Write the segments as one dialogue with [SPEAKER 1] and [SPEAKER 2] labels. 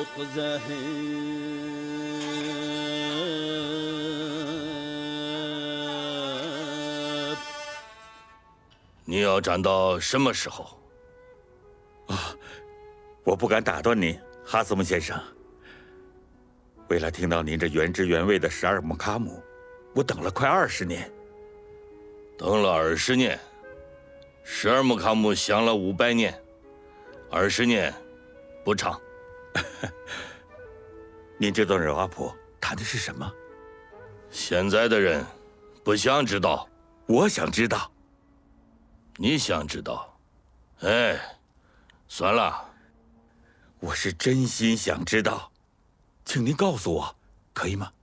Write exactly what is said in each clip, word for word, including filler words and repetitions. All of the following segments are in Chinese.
[SPEAKER 1] 你要站到什么时候？
[SPEAKER 2] 啊，我不敢打断您，哈斯姆先生。为了听到您这原汁原味的十二木卡姆，我等了快二十年。
[SPEAKER 1] 等了二十年，十二木卡姆想了五百年，二十年不长。
[SPEAKER 2] 您这段热瓦普谈的是什么？
[SPEAKER 1] 现在的人不想知道，
[SPEAKER 2] 我想知道。
[SPEAKER 1] 你想知道？哎，算了，
[SPEAKER 2] 我是真心想知道，请您告诉我，可以吗？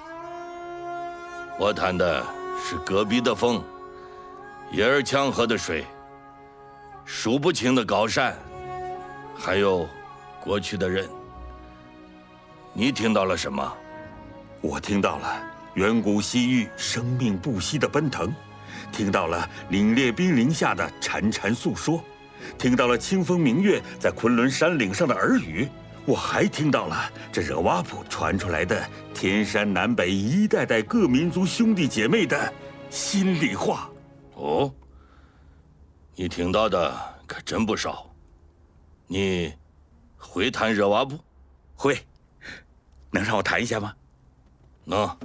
[SPEAKER 1] 我谈的是戈壁的风，耶尔强河的水，数不清的高山，还有过去的人。你听到了什么？
[SPEAKER 2] 我听到了远古西域生命不息的奔腾，听到了凛冽冰凌下的潺潺诉说，听到了清风明月在昆仑山岭上的耳语，我还听到了这热瓦普传出来的天山南北一代代各民族兄弟姐妹的心里话。
[SPEAKER 1] 哦，你听到的可真不少。你会弹热瓦布？
[SPEAKER 2] 会。能让我弹一下吗？
[SPEAKER 1] 能。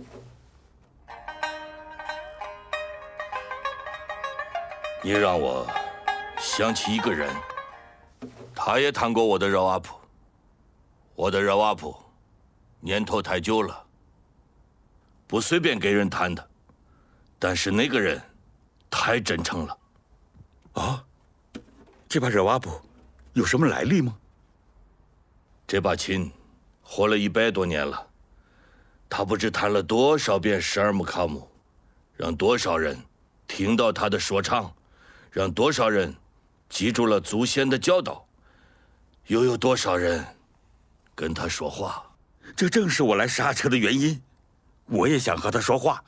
[SPEAKER 1] 你让我想起一个人，他也弹过我的热瓦普。我的热瓦普年头太久了，不随便给人弹的。但是那个人太真诚了。
[SPEAKER 2] 哦，这把热瓦普有什么来历吗？
[SPEAKER 1] 这把琴活了一百多年了，他不知弹了多少遍十二木卡姆，让多少人听到他的说唱，让多少人记住了祖先的教导，又有多少人跟他说话。
[SPEAKER 2] 这正是我来刹车的原因，我也想和他说话。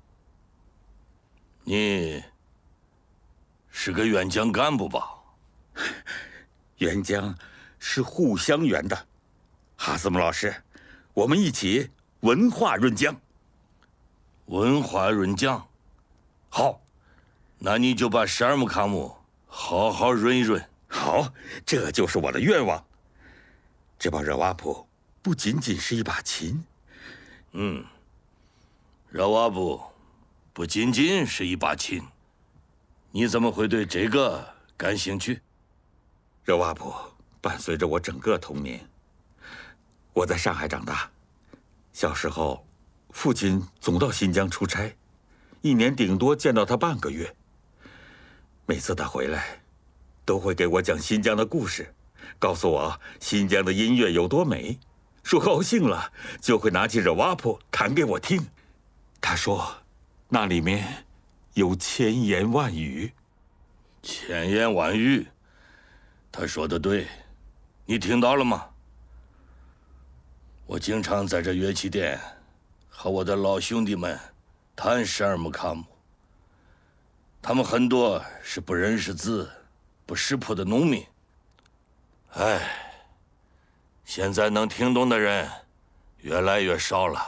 [SPEAKER 1] 你是个援疆干部吧？
[SPEAKER 2] 援疆是互相援的，哈斯姆老师，我们一起文化润疆。
[SPEAKER 1] 文化润疆，好，那你就把十二木卡姆好好润一润。
[SPEAKER 2] 好，这就是我的愿望。这把热瓦普不仅仅是一把琴，
[SPEAKER 1] 嗯，热瓦布不仅仅是一把琴，你怎么会对这个感兴趣？
[SPEAKER 2] 热瓦普伴随着我整个童年。我在上海长大，小时候，父亲总到新疆出差，一年顶多见到他半个月。每次他回来，都会给我讲新疆的故事，告诉我新疆的音乐有多美。说高兴了，就会拿起热瓦普弹给我听。他说，那里面有千言万语。
[SPEAKER 1] 千言万语，他说的对，你听到了吗？我经常在这乐器店和我的老兄弟们弹十二木卡姆，他们很多是不认识字、不识谱的农民。哎，现在能听懂的人越来越少了。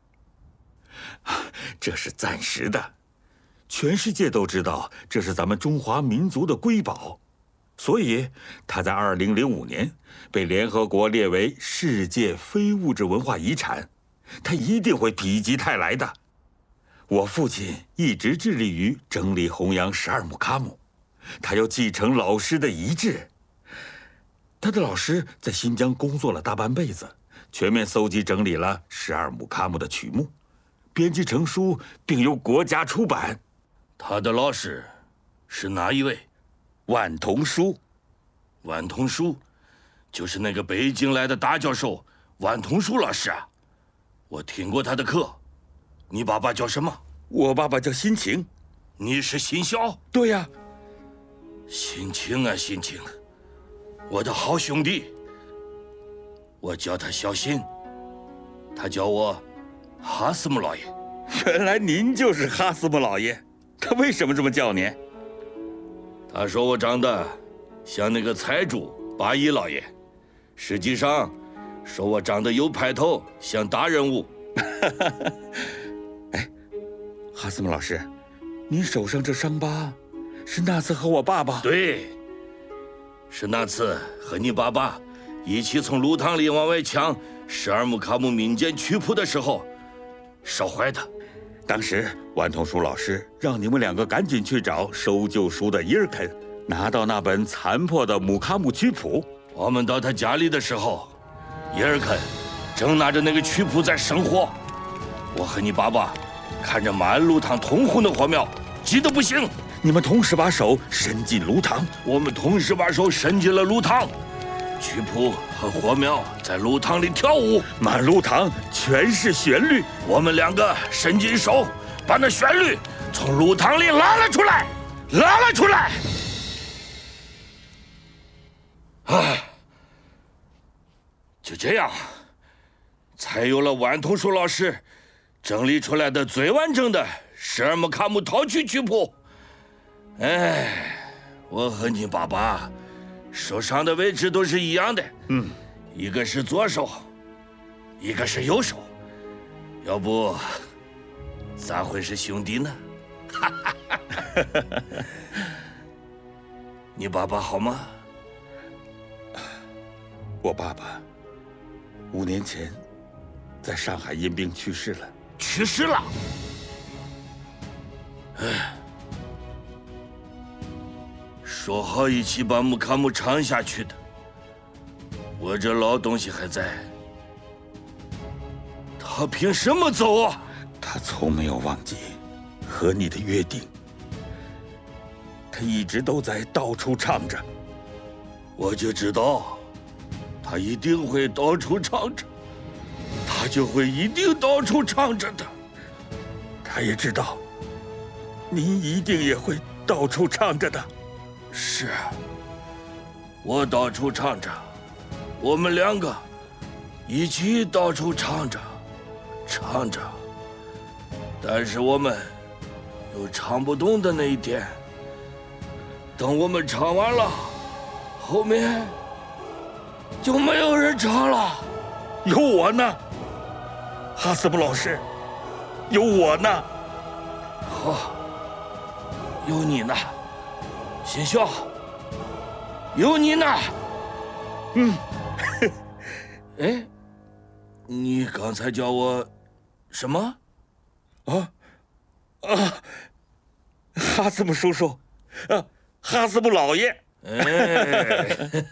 [SPEAKER 2] 这是暂时的，全世界都知道这是咱们中华民族的瑰宝，所以它在二零零五年被联合国列为世界非物质文化遗产，它一定会否极泰来的。我父亲一直致力于整理弘扬十二木卡姆，他要继承老师的遗志。他的老师在新疆工作了大半辈子，全面搜集整理了十二木卡姆的曲目，编辑成书，并由国家出版。
[SPEAKER 1] 他的老师是哪一位？
[SPEAKER 2] 万童书。
[SPEAKER 1] 万童书，就是那个北京来的大教授万童书老师啊！我听过他的课。你爸爸叫什么？
[SPEAKER 2] 我爸爸叫辛晴。
[SPEAKER 1] 你是辛晓？
[SPEAKER 2] 对呀。
[SPEAKER 1] 辛晴啊，辛晴，我的好兄弟。我叫他小辛，他叫我哈斯姆老爷。
[SPEAKER 2] 原来您就是哈斯姆老爷，他为什么这么叫您？
[SPEAKER 1] 他说我长得像那个财主八一老爷，实际上说我长得有派头，像大人物。
[SPEAKER 2] 哎，哈斯姆老师，您手上这伤疤，是那次和我爸爸？
[SPEAKER 1] 对，是那次和你爸爸一起从路塘里往外抢十二木卡姆民间曲谱的时候烧坏的。
[SPEAKER 2] 当时顽童书老师让你们两个赶紧去找收旧书的伊尔肯，拿到那本残破的姆卡姆曲谱。
[SPEAKER 1] 我们到他家里的时候，伊尔肯正拿着那个曲谱在生火。我和你爸爸看着满炉膛通红的火苗，急得不行。
[SPEAKER 2] 你们同时把手伸进炉膛，
[SPEAKER 1] 我们同时把手伸进了炉膛，曲谱和火苗在炉膛里跳舞，
[SPEAKER 2] 满炉膛全是旋律。
[SPEAKER 1] 我们两个伸进手，把那旋律从炉膛里拉了出来，拉了出来。唉，就这样，才有了顽童树老师整理出来的最完整的十二木卡姆套曲曲谱。哎，我和你爸爸手上的位置都是一样的，
[SPEAKER 2] 嗯，
[SPEAKER 1] 一个是左手，一个是右手，要不咋会是兄弟呢？你爸爸好吗？
[SPEAKER 2] 我爸爸五年前在上海因病去世了。
[SPEAKER 1] 去世了？哎，说好一起把木卡姆唱下去的，我这老东西还在，他凭什么走啊？
[SPEAKER 2] 他从没有忘记和你的约定，他一直都在到处唱着。
[SPEAKER 1] 我就知道，他一定会到处唱着，他就会一定到处唱着的。
[SPEAKER 2] 他也知道，您一定也会到处唱着的。
[SPEAKER 1] 是，我到处唱着，我们两个一起到处唱着，唱着。但是我们有唱不动的那一天。等我们唱完了，后面就没有人唱了。
[SPEAKER 2] 有我呢，哈斯姆老师，有我呢。
[SPEAKER 1] 好，有你呢，新秀，有你呢。
[SPEAKER 2] 嗯，
[SPEAKER 1] 哎，你刚才叫我什么？
[SPEAKER 2] 啊啊，哈斯姆叔叔，啊，哈斯姆老爷。
[SPEAKER 1] 哎，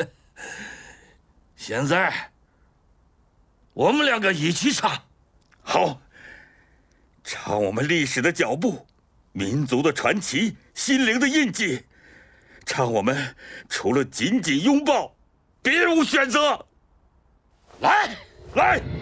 [SPEAKER 1] 现在我们两个一起唱，
[SPEAKER 2] 好，唱我们历史的脚步，民族的传奇，心灵的印记，唱我们除了紧紧拥抱，别无选择。
[SPEAKER 1] 来，
[SPEAKER 2] 来。